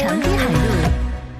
长滨海路。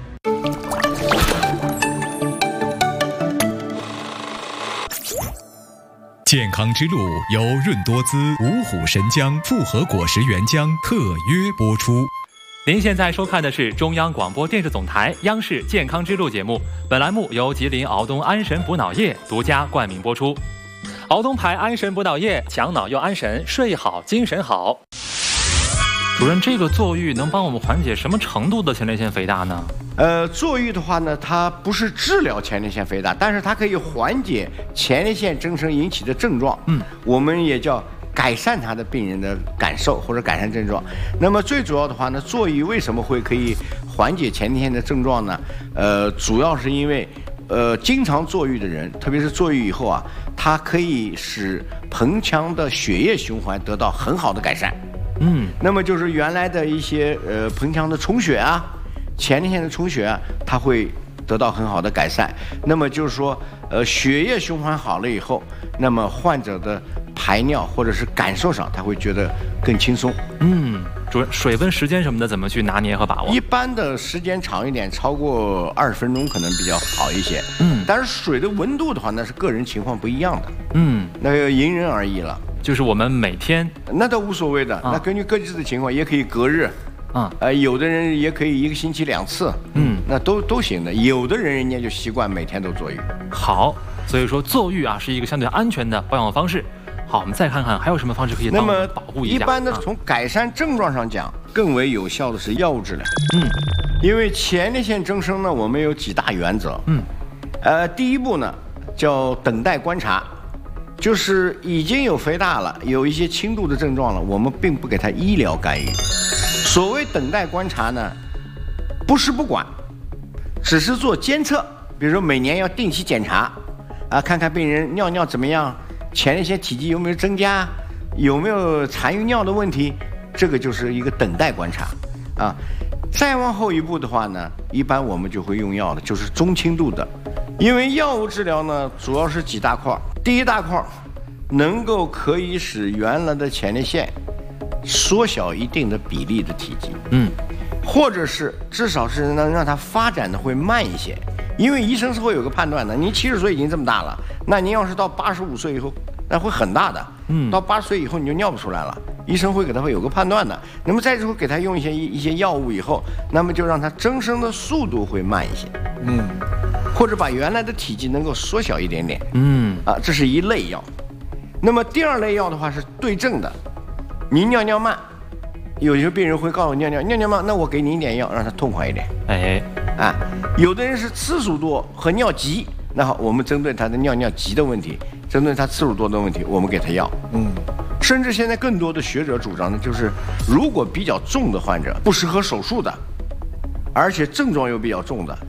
健康之路由润多滋、五虎神姜复合果实原浆特约播出。 您现在收看的是中央广播电视总台央视健康之路节目，本栏目由吉林敖东安神补脑液独家冠名播出。敖东牌安神补脑液，强脑又安神，睡好精神好。主任，这个坐浴能帮我们缓解什么程度的前列腺肥大呢？ 坐浴的话呢，它不是治疗前列腺肥大，但是它可以缓解前列腺增生引起的症状。我们也叫改善他的病人的感受或者改善症状。那么最主要的话呢，坐浴为什么会可以缓解前列腺的症状呢？主要是因为经常坐浴的人，特别是坐浴以后啊，它可以使盆腔的血液循环得到很好的改善。那么就是原来的一些盆腔的充血啊，前列腺的充血啊，它会得到很好的改善。那么就是说，血液循环好了以后，那么患者的排尿或者是感受上，他会觉得更轻松。 主任，水分时间什么的怎么去拿捏和把握？ 一般的时间长一点，超过20分钟可能比较好一些。但是水的温度的话，那是个人情况不一样的。那个因人而异了。 就是我们每天那倒无所谓的，那根据各自的情况，也可以隔日。有的人也可以1个星期2次。那都行的。有的人家就习惯每天都坐浴。 好，所以说坐浴啊是一个相对安全的保养方式。好，我们再看看还有什么方式可以那么保护一下。 一般的从改善症状上讲，更为有效的是药物治疗。因为前列腺增生呢，我们有几大原则。第一步呢叫等待观察，就是已经有肥大了，有一些轻度的症状了，我们并不给他医疗干预。所谓等待观察呢，不是不管，只是做监测。比如说每年要定期检查，看看病人尿尿怎么样，前列腺体积有没有增加，有没有残余尿的问题，这个就是一个等待观察。再往后一步的话呢，一般我们就会用药的，就是中轻度的。因为药物治疗呢，主要是几大块。第一大块，能够可以使原来的前列腺缩小一定的比例的体积。或者是至少是能让它发展的会慢一些。因为医生是会有个判断的，您70岁已经这么大了，那您要是到85岁以后，那会很大的。到80岁以后你就尿不出来了，医生会给他会有个判断的。那么再之后给他用一些药物以后，那么就让它增生的速度会慢一些。或者把原来的体积能够缩小一点点。这是一类药。那么第二类药的话是对症的，您尿尿慢，有些病人会告诉我尿尿慢，那我给您一点药让他痛快一点。有的人是次数多和尿急，那好，我们针对他的尿急的问题，针对他次数多的问题，我们给他药。甚至现在更多的学者主张的就是，如果比较重的患者，不适合手术的，而且症状又比较重的，